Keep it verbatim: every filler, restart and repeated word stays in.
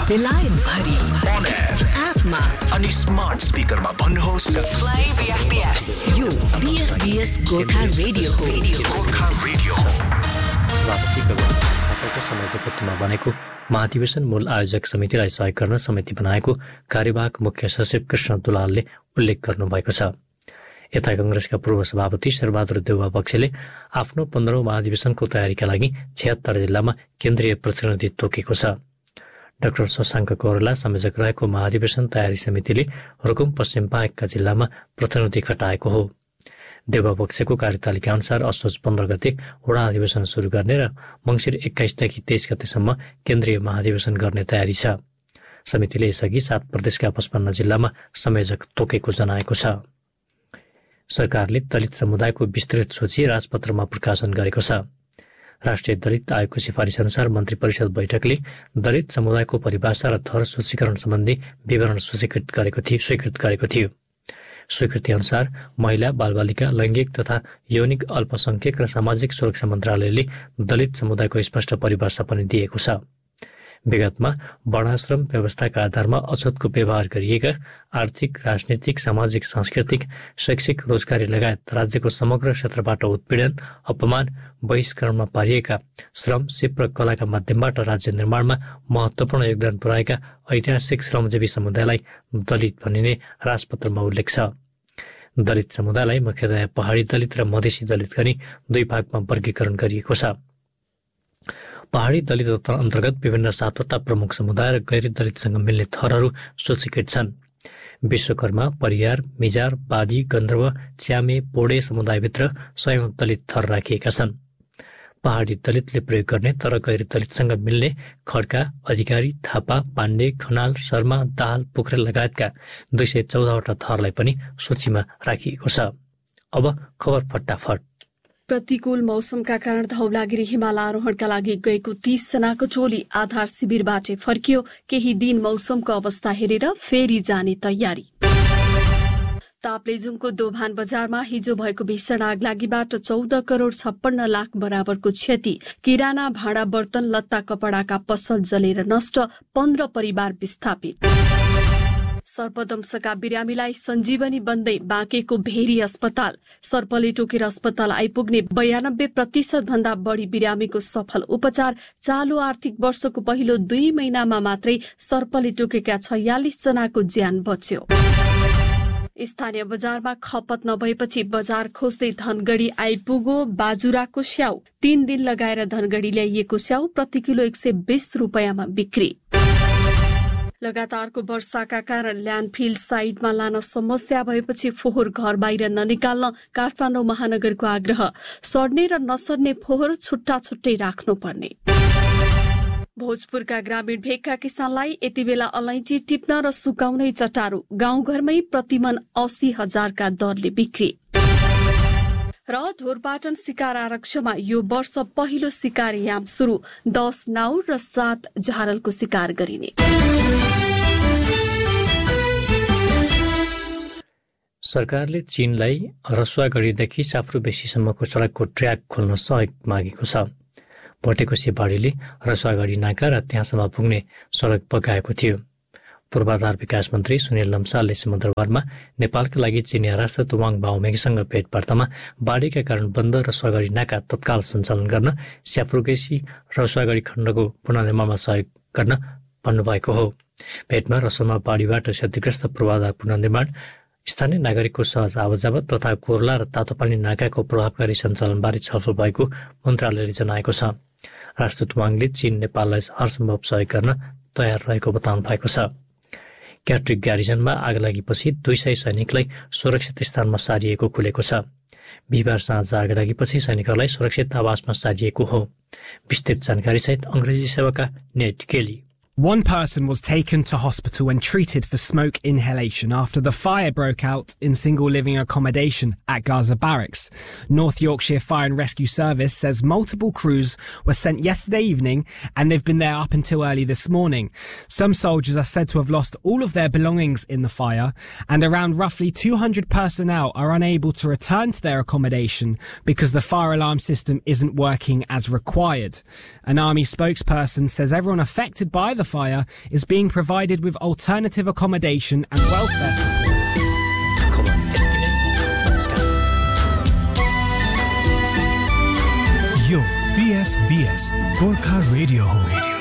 बेलायत भरि on air एपमा अनि स्मार्ट स्पिकरमा भन्नुहोस् play B F B S यो B F B S Gorkha radio हो गोर्खा रेडियो सभापतिको थापाको संयोजकत्वमा बनेको महाधिवेशन मूल आयोजक समितिलाई सहयोग गर्न समिति बनाएको कार्यवाहक मुख्य सचिव कृष्ण दुलालले उल्लेख गर्नुभएको छ। यता कंग्रेसका पूर्व सभापति शेरबहादुर देउवा बक्सेले आफ्नो पन्ध्रौं महाधिवेशनको तयारीका लागि छिहत्तर जिल्लामा केन्द्रीय प्रतिनिधि तोकेको छ। डाक्टर शशाङ्क कोइराला संयोजक रहेको महाधिवेशन तयारी समितिले रुकुम पश्चिम बाहेकका जिल्लामा प्रतिनिधि खटाएको हो। देउवा बक्सेको कार्यतालिका अनुसार असोज पन्ध्र गते वडा अधिवेशन सुरु गर्ने र मङ्सिर एक्काइसदेखि तेइस गतेसम्म केन्द्रीय महाधिवेशन गर्ने तयारी छ। समितिले यसअघि सात प्रदेशका पचपन्न जिल्लामा संयोजक तोकेको जनाएको छ। सरकारले दलित समुदायको विस्तृत सूची राजपत्रमा प्रकाशन गरेको छ। राष्ट्रिय दलित आयोगको सिफारिस अनुसार मन्त्री परिषद बैठकले दलित समुदायको परिभाषा र थर सूचीकरण सम्बन्धी विवरण स्वीकृत गरेको थियो स्वीकृत गरेको थियो। स्वीकृति अनुसार महिला, बालबालिका, लैङ्गिक तथा यौनिक अल्पसंख्यक र सामाजिक सुरक्षा मन्त्रालयले दलित समुदायको स्पष्ट परिभाषा पनि दिएको छ। विगतमा वर्णाश्रम व्यवस्थाका आधारमा अछुतको व्यवहार गरिएका आर्थिक, राजनीतिक, सामाजिक, सांस्कृतिक, शैक्षिक, रोजगारी लगायत राज्यको समग्र क्षेत्रबाट उत्पीडन, अपमान, बहिष्करणमा पारिएका श्रम, सिप र कलाका माध्यमबाट राज्य निर्माणमा महत्त्वपूर्ण योगदान पुर्याएका ऐतिहासिक श्रमजीवी समुदायलाई दलित भनिने राजपत्रमा उल्लेख छ। दलित समुदायलाई मुख्यतया पहाडी दलित र मधेसी दलित गरी दुई भागमा वर्गीकरण गरिएको छ। पहाडी दलित अन्तर्गत विभिन्न सातवटा प्रमुख समुदाय र गैर दलितसँग मिल्ने थरहरू सूचीकृत छन्। विश्वकर्मा, परियार, मिजार, बादी, गन्धर्व, च्यामे, पोडे समुदायभित्र सयौं दलित थर राखिएका छन्। पहाडी दलितले प्रयोग गर्ने तर गैर दलितसँग मिल्ने खड्का, अधिकारी, थापा, पाण्डे, खनाल, शर्मा, दाहाल, पोखरेल लगायतका दुई सय चौधवटा थरलाई पनि सूचीमा राखिएको छ। अब खबर फटाफट। प्रतिकूल मौसमका कारण धौलागिरी हिमाल आरोहणका लागि गएको तीस जनाको टोली आधार शिविरबाट फर्कियो। केही दिन मौसमको अवस्था हेरेर फेरि जाने तयारी। ताप्लेजुङको दोभान बजारमा हिजो भएको भीषण आगलागीबाट चौध करोड़ छप्पन्न लाख बराबरको क्षति। किराना, भाँडा, बर्तन, लत्ता, कपडाका पसल जलेर नष्ट, पन्ध्र परिवार विस्थापित। सर्पदंशका बिरामीलाई सञ्जीवनी बन्दै बाँकेको भेरी अस्पताल। सर्पले टोकेर अस्पताल आइपुग्ने बयानब्बे प्रतिशत भन्दा बढी बिरामीको सफल उपचार। चालु आर्थिक वर्षको पहिलो दुई महिनामा मात्रै सर्पले टोकेका छयालिस जनाको ज्यान बच्यो। स्थानीय बजारमा खपत नभएपछि बजार खोज्दै धनगढी आइपुग्यो बाजुराको स्याउ। तीन दिन लगाएर धनगढी ल्याइएको स्याउ प्रति किलो एक सय बीस रुपियाँमा बिक्री। लगातारको वर्षाका कारण ल्यान्डफिल साइटमा लान समस्या भएपछि फोहोर घर बाहिर ननिकाल्न काठमाडौँ महानगरको आग्रह। सड्ने र नसड्ने फोहोर छुट्टा छुट्टै राख्नुपर्ने। भोजपुरका ग्रामीण भेगका किसानलाई यति बेला अलैँची टिप्न र सुकाउनै चटारो। गाउँघरमै प्रतिमन अस्सी हजारका दरले बिक्री। र ढोरपाटन शिकार आरक्षमा यो वर्ष पहिलो शिकार याम सुरु। दस नाउ र सात झारलको शिकार गरिने। सरकारले चीनलाई रसुवागढीदेखि साफ्रुबेसीसम्मको सडकको ट्र्याक खोल्न सहयोग मागेको छ। भोटेकोसी बाढीले रसुवागढी नाका र त्यहाँसम्म पुग्ने सडक बगाएको थियो। पूर्वाधार विकास मन्त्री सुनिल लम्सालले समुद्रवारमा नेपालका लागि चिनिया राष्ट्र तुवाङ बाओमेगसँग भेटवार्तामा बाढीका कारण बन्द रसुवागढी नाका तत्काल सञ्चालन गर्न स्याफ्रुगेसी रसुवागढी खण्डको पुनर्निर्माणमा सहयोग गर्न भन्नुभएको हो। भेटमा रसोमा बाढीबाट क्षतिग्रस्त पूर्वाधार पुनर्निर्माण, स्थानीय नागरिकको सहज आवाजावत तथा कोर्ला र तातोपानी नाकाको प्रभावकारी सञ्चालनबारे छलफल भएको मन्त्रालयले जनाएको छ। राष्ट्र तुवाङले चीन नेपाललाई हरसम्भव सहयोग गर्न तयार रहेको बताउनु भएको छ। क्याट्रिक ग्यारिजनमा आग लागेपछि दुई सय सैनिकलाई सुरक्षित स्थानमा सारिएको खुलेको छ। बिहिबार साँझ आग लागेपछि सैनिकहरूलाई सुरक्षित आवासमा सारिएको हो। विस्तृत जानकारी सहित अङ्ग्रेजी सेवाका नेट केली। One person was taken to hospital and treated for smoke inhalation after the fire broke out in single living accommodation at Gaza Barracks. North Yorkshire Fire and Rescue Service says multiple crews were sent yesterday evening and they've been there up until early this morning. Some soldiers are said to have lost all of their belongings in the fire, and around roughly two hundred personnel are unable to return to their accommodation because the fire alarm system isn't working as required. An army spokesperson says everyone affected by the the fire is being provided with alternative accommodation and welfare support. खबर यति नै। नमस्कार। यो B F B S Gorkha radio हो।